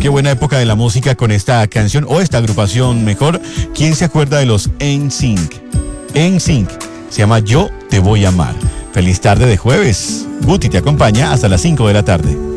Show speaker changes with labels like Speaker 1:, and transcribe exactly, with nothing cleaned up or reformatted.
Speaker 1: Qué buena época de la música con esta canción o esta agrupación mejor. ¿Quién se acuerda de los N Sync? N Sync se llama Yo Te Voy a Amar. Feliz tarde de jueves. Guti te acompaña hasta las cinco de la tarde.